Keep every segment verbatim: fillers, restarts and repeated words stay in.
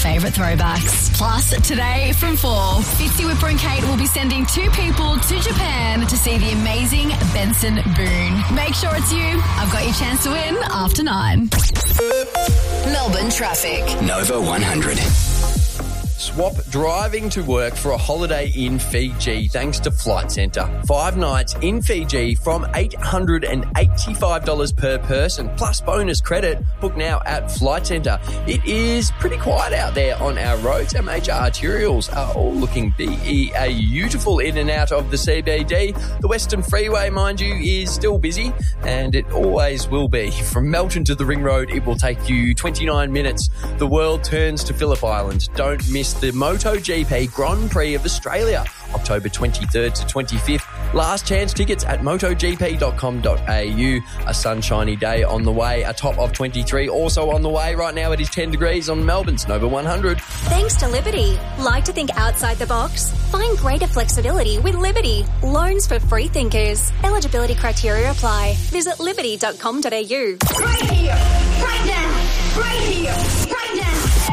favourite throwbacks. Plus, today from four, Fitzy, Whipper and Kate will be sending two people to Japan to see the amazing Benson Boone. Make sure it's you. I've got your chance to win after nine. Melbourne traffic. Nova one hundred. Swap driving to work for a holiday in Fiji thanks to Flight Centre. Five nights in Fiji from eight hundred eighty-five dollars per person, plus bonus credit. Book now at Flight Centre. It is pretty quiet out there on our roads. Our major arterials are all looking beautiful in and out of the C B D. The Western Freeway, mind you, is still busy, and it always will be. From Melton to the Ring Road, it will take you twenty-nine minutes. The world turns to Phillip Island. Don't miss the MotoGP Grand Prix of Australia, October twenty-third to twenty-fifth. Last chance tickets at moto g p dot com dot a u. A sunshiny day on the way, a top of twenty-three also on the way. Right now it is ten degrees on Melbourne's Nova one hundred. Thanks to Liberty. Like to think outside the box? Find greater flexibility with Liberty. Loans for free thinkers. Eligibility criteria apply. Visit liberty dot com dot a u. Right here, right now, right here, right now.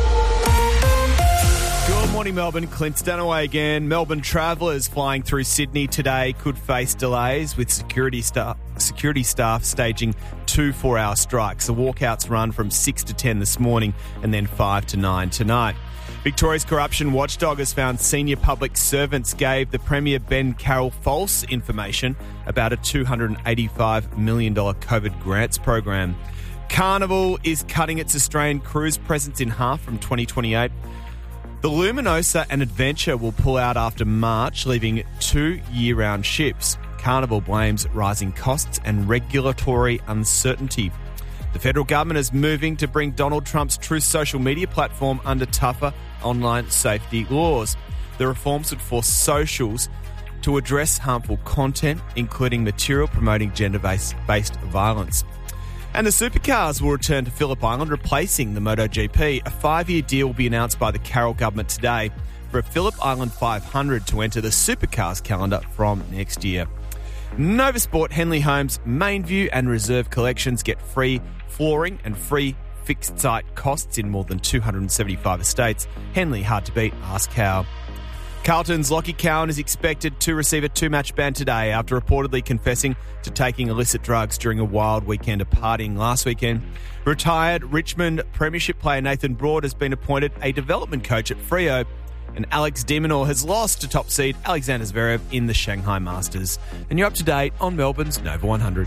Good morning, Melbourne. Clint Stanaway again. Melbourne travellers flying through Sydney today could face delays with security staff, security staff staging two four-hour strikes. The walkouts run from six to ten this morning and then five to nine tonight. Victoria's corruption watchdog has found senior public servants gave the Premier Ben Carroll false information about a two hundred eighty-five million dollars COVID grants program. Carnival is cutting its Australian cruise presence in half from twenty twenty-eight. The Luminosa and Adventure will pull out after March, leaving two year-round ships. Carnival blames rising costs and regulatory uncertainty. The federal government is moving to bring Donald Trump's Truth social media platform under tougher online safety laws. The reforms would force socials to address harmful content, including material promoting gender-based based violence. And the supercars will return to Phillip Island, replacing the MotoGP. A five-year deal will be announced by the Carroll government today for a Phillip Island five hundred to enter the supercars calendar from next year. Nova Sport, Henley Homes, Mainview and Reserve collections get free flooring and free fixed site costs in more than two hundred seventy-five estates. Henley, hard to beat, ask how. Carlton's Lockie Cowan is expected to receive a two-match ban today after reportedly confessing to taking illicit drugs during a wild weekend of partying last weekend. Retired Richmond Premiership player Nathan Broad has been appointed a development coach at Freo, and Alex de Minaur has lost to top seed Alexander Zverev in the Shanghai Masters. And you're up to date on Melbourne's Nova one hundred.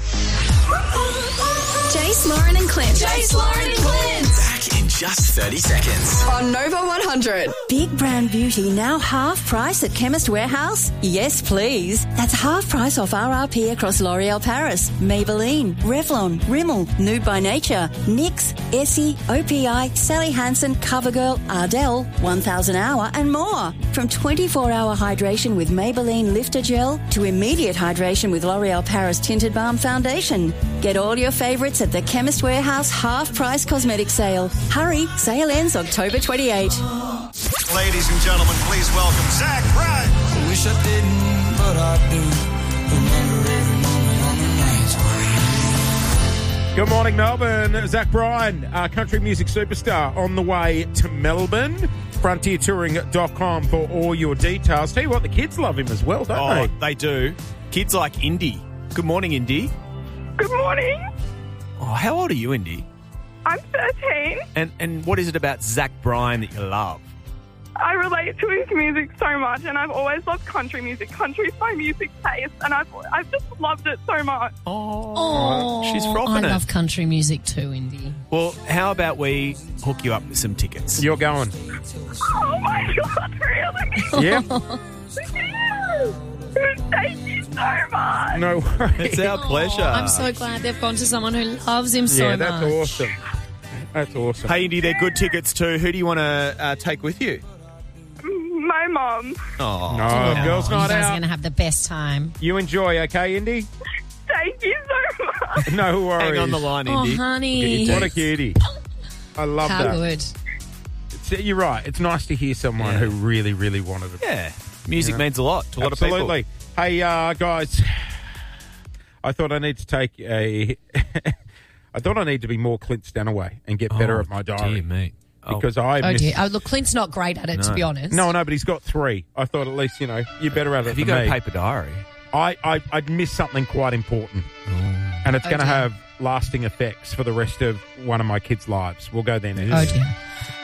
Jace, Lauren and Clint. Jace, Lauren and Clint. Back in just thirty seconds. On Nova one hundred. Big brand beauty now half price at Chemist Warehouse? Yes, please. That's half price off R R P across L'Oreal Paris, Maybelline, Revlon, Rimmel, Nude by Nature, N Y X, Essie, O P I, Sally Hansen, CoverGirl, Ardell, one thousand hour and more. From twenty-four hour hydration with Maybelline Lifter Gel to immediate hydration with L'Oreal Paris Tinted Balm Foundation. Get all your favourites at the Chemist Warehouse half price cosmetic sale. Hurry, sale ends October twenty-eighth. Ladies and gentlemen, please welcome Zach Bryan. I wish I didn't, but I do. Remember every moment on the nights where Good morning, Melbourne. Zach Bryan, uh, country music superstar, on the way to Melbourne. frontier touring dot com for all your details. Tell you what, the kids love him as well, don't Oh, they? they do. Kids like Indy. Good morning, Indy. Good morning. Oh, how old are you, Indy? I'm thirteen. And and what is it about Zach Bryan that you love? I relate to his music so much, and I've always loved country music. Country's my music taste, and I've I've just loved it so much. Oh, she's frothing I it. love country music too, Indy. Well, how about we hook you up with some tickets? You're going. Oh my God, really? Yeah. Thank you so much. No worries. It's our pleasure. I'm so glad they've gone to someone who loves him so yeah, much. that's awesome. That's awesome. Hey, Indy, they're good tickets too. Who do you want to uh, take with you? My mum. Oh, No, Oh, girls' you night guys are out. going to have the best time. You enjoy, okay, Indy? Thank you so much. No worries. hang on the line, Oh, Indy. honey. What a cutie. I love How that. good. It's, you're right. It's nice to hear someone Yeah. who really, really wanted it. Yeah, music Yeah. means a lot to a lot of Absolutely. people. Hey, uh, guys, I thought I need to take a... I thought I need to be more Clint Stanaway and get better Oh, at my diary. Dear me. because I Oh, miss... dear. Oh, look, Clint's not great at it, to No. be honest. No, no, but he's got three. I thought at least, you know, you're better at it Have you than got me. a paper diary? I, I, I'd miss something quite important. And it's Oh, going to dear. have lasting effects for the rest of one of my kids' lives. We'll go there next. Oh, dear.